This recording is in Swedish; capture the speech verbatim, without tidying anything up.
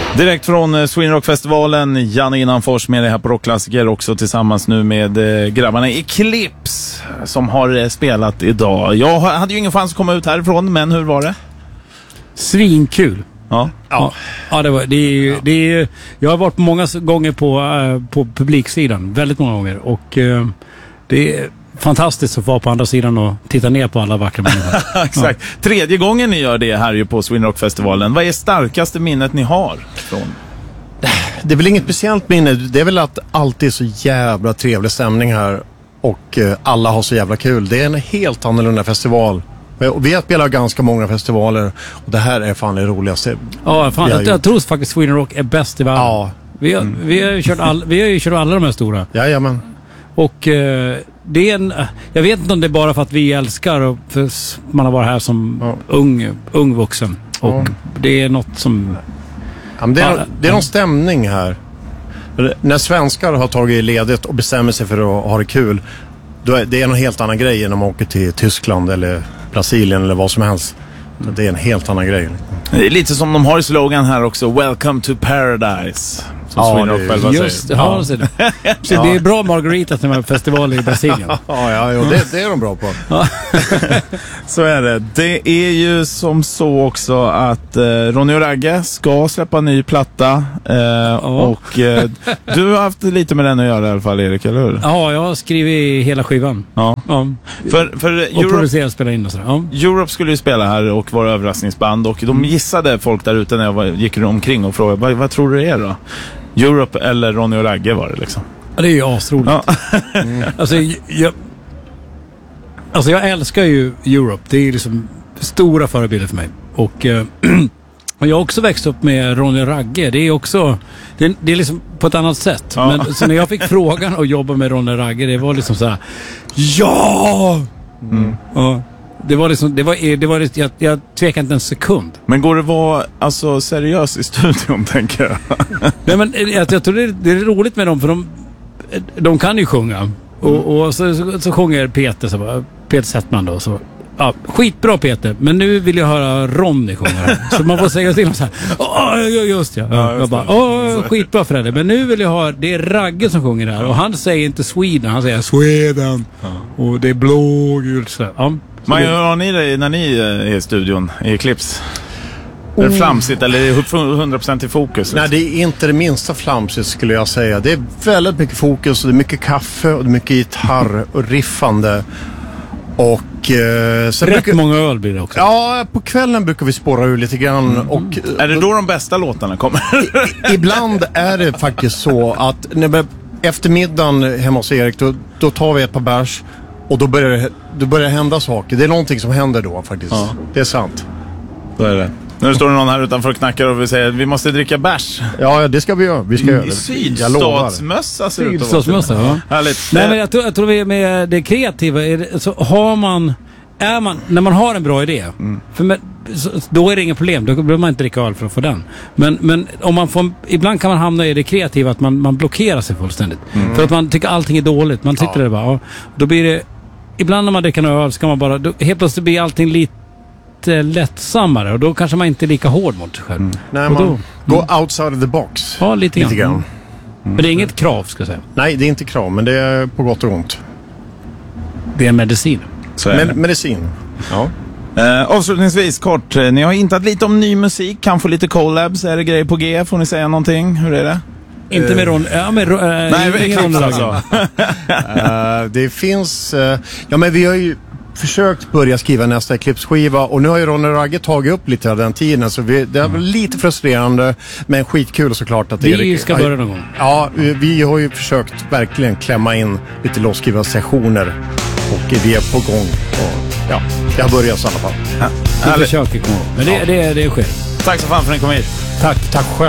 Direkt från Sweden Rock-festivalen, Janne Innanfors med det här på Rockklassiker, också tillsammans nu med grabbarna i Eclipse som har spelat idag. Jag hade ju ingen chans att komma ut härifrån, men hur var det? Svinkul. Ja. Ja, ja det var, det är, ju, det är, jag har varit många gånger på, på publiksidan, väldigt många gånger, och det är fantastiskt att vara på andra sidan och titta ner på alla vackra människor. Exakt. Ja. Tredje gången ni gör det här ju på Sweden Rock-festivalen. Vad är starkaste minnet ni har från? Det är väl inget speciellt minne. Det är väl att allt är så jävla trevlig stämning här och alla har så jävla kul. Det är en helt annorlunda festival. Vi har spelat ganska många festivaler och det här är fan det roligaste. Ja, fan, jag, jag tror faktiskt Sweden Rock är bäst i världen. Ja. Vi har, mm. vi har ju kört, all, vi har ju kört alla de här stora. Jajamän. Och eh, det är en, jag vet inte om det är bara för att vi älskar och för man har varit här som ja. ung, ung vuxen. Och ja. det är något som... Ja, men det, är, det är någon stämning här. När svenskar har tagit ledigt och bestämmer sig för att ha det kul, då är det en helt annan grej än om man åker till Tyskland eller Brasilien eller vad som helst. Det är en helt annan grej. Det är lite som de har i slogan här också, Welcome to Paradise. Som ja, Sweden Rock själva just, säger. Ja, ja. Det. Så det är bra margarita till de här festivaler i Brasilien. Ja, ja, ja det, det är de bra på. Ja. Så är det. Det är ju som så också att eh, Ronny och Ragge ska släppa en ny platta. Eh, ja. Och eh, du har haft lite med den att göra i alla fall, Erik, eller hur? Ja, jag har skrivit hela skivan. Ja. Ja. För, för och Europe, producera och spela in och sådär. Ja. Europe skulle ju spela här och vara överraskningsband. Och de gissade folk där ute när jag var, gick omkring och frågade, vad, vad tror du det är då? Europe eller Ronny och Ragge var det liksom. Ja, det är ju asroligt. Ja. mm. Alltså, jag, alltså jag älskar ju Europe. Det är liksom stora förebilder för mig. Och, eh, och jag har också växt upp med Ronny och Ragge. Det är också det är, det är liksom på ett annat sätt. Ja. Men så när jag fick frågan att jobba med Ronny och Ragge, det var liksom så här: ja! Mm. Ja. Det var liksom, det var, det var, jag, jag tvekade inte en sekund. Men går det vara alltså seriös i studion, tänker jag? Nej, men jag, jag tror det är, det är roligt med dem, för de, de kan ju sjunga. Och, och så, så, så sjunger Peter, så, Peter Settman då, så ja, skitbra Peter, men nu vill jag höra Ronny sjunga här. Så man får säga till dem så här: åh, just ja. ja just jag bara, åh, skitbra Fredrik, men nu vill jag höra, det är Ragge som sjunger här. Och han säger inte Sweden, han säger Sweden. Ja. Och det är blågult så här. Ja. Men hur har ni det när ni är i studion i Eclipse? Är det flamsigt eller är det hundra procent i fokus? Liksom? Nej, det är inte det minsta flamsigt skulle jag säga. Det är väldigt mycket fokus och det är mycket kaffe och det är mycket gitarr och riffande. Och eh, sen rätt brukar, många öl blir det också. Ja, på kvällen brukar vi spåra ur lite grann. Mm. Och, är det då de bästa låtarna kommer? I, ibland är det faktiskt så att när, efter middagen hemma hos Erik, då, då tar vi ett par bärs. Och då börjar, det, då börjar det hända saker. Det är någonting som händer då faktiskt. Ja. Det är sant. Så är det. Nu står det någon här utanför och knackar och vill säga att vi måste dricka bärs. Ja, det ska vi göra. Vi ska mm. göra det. Sydstatsmössa ser ut att vara. Sydstatsmössa, ja. Härligt. Nej, men jag tror, jag tror vi med det kreativa är det, så har man, är man, när man har en bra idé, mm. för med, så, då är det inga problem. Då behöver man inte dricka öl för att få den. Men, men om man får, ibland kan man hamna i det kreativa att man, man blockerar sig fullständigt. Mm. För att man tycker allting är dåligt. Man sitter ja. där bara, och då blir det, ibland när man dricker en öl ska man bara, då, helt plötsligt blir allting lite lättsammare och då kanske man inte är lika hård mot sig själv. Mm. Nej, och man då, gå mm. outside of the box. Ja, lite grann. Lite grann. Mm. Men det är inget krav, ska jag säga. Nej, det är inte krav, men det är på gott och ont. Det är medicin. Så är Men, det. Medicin, ja. Eh, avslutningsvis kort, ni har hintat lite om ny musik, kan få lite collabs, är det grejer på G? Får ni säga någonting? Hur är det? Inte med Ron... Ja, med Ron... Äh, Nej, ingen Ron alltså. uh, Det finns... Uh, ja, men vi har ju försökt börja skriva nästa Eclipse-skiva och nu har ju Ron och Ragge tagit upp lite av den tiden, så vi, det är mm. lite frustrerande men skitkul såklart att vi Erik... Vi ska börja någon gång. Ja, vi har ju försökt verkligen klämma in lite låtskrivna sessioner och vi är på gång och ja, det har börjat i alla fall. Ja. Vi försöker komma ihåg, men det, det, det, det sker. Tack så fan för att ni kom hit. Tack, tack själv.